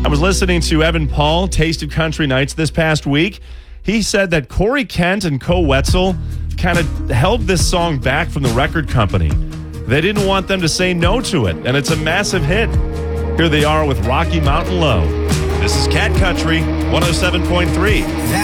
I was listening to Evan Paul, Taste of Country Nights, this past week. He said that Corey Kent and Co Wetzel kind of held this song back from the record company. They didn't want them to say no to it, and it's a massive hit. Here they are with Rocky Mountain Low. This is Cat Country 107.3.